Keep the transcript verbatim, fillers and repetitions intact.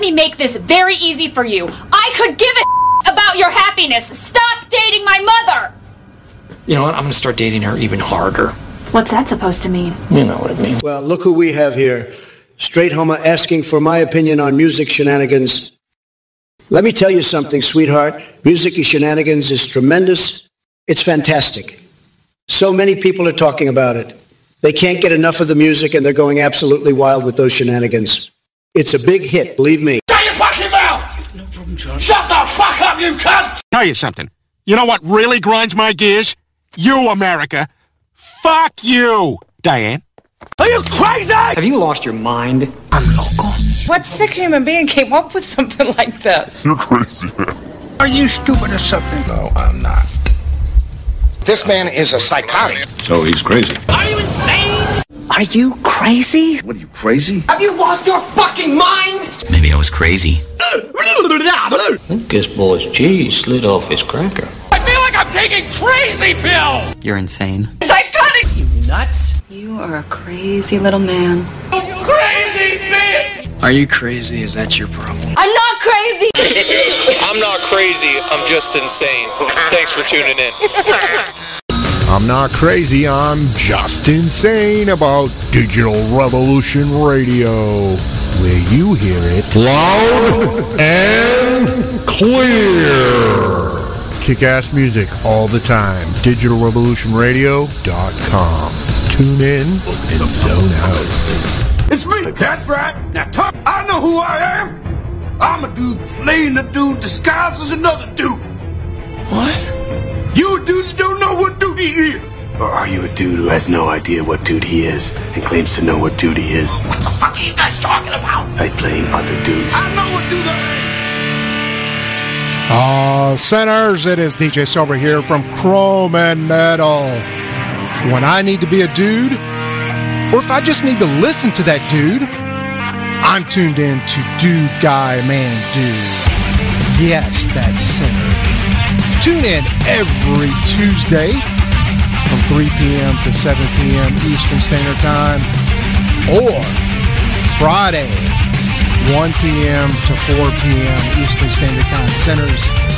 me make this very easy for you. I could give a about your happiness. Stop dating my mother! You know what? I'm going to start dating her even harder. What's that supposed to mean? You know what it means. Well, look who we have here. Straight Homer asking for my opinion on music shenanigans. Let me tell you something, sweetheart. Music shenanigans is tremendous. It's fantastic. So many people are talking about it. They can't get enough of the music, and they're going absolutely wild with those shenanigans. It's a big hit, believe me. Shut your fucking mouth! No problem, John. Shut the fuck up, you cunt! Tell you something. You know what really grinds my gears? You, America. Fuck you, Diane. Are you crazy? Have you lost your mind? I'm loco. What sick human being came up with something like this? You're crazy, man. Are you stupid or something? No, I'm not. This man is a psychotic. So he's crazy. Are you insane? Are you crazy? What are you, crazy? Have you lost your fucking mind? Maybe I was crazy. I think this boy's cheese slid off his cracker. I feel like I'm taking crazy pills! You're insane. Psychotic! You nuts? You are a crazy little man. You crazy bitch! Are you crazy? Is that your problem? I'm not crazy! I'm not crazy, I'm just insane. Thanks for tuning in. I'm not crazy, I'm just insane about Digital Revolution Radio, where you hear it loud and clear. Kick-ass music all the time. digital revolution radio dot com. Tune in and zone out. It's me, that's right. Now talk, I know who I am. I'm a dude playing a dude disguised as another dude. What? You dudes don't know what dude he is. Or are you a dude who has no idea what dude he is and claims to know what dude he is? What the fuck are you guys talking about? By playing other dudes. I know what dude I am. Ah, uh, sinners, it is D J Silver here from Chrome and Metal. When I need to be a dude, or if I just need to listen to that dude, I'm tuned in to Dude Guy Man Dude. Yes, that's Sinner. Tune in every Tuesday from three p.m. to seven p.m. Eastern Standard Time, or Friday, one p.m. to four p.m. Eastern Standard Time. Centers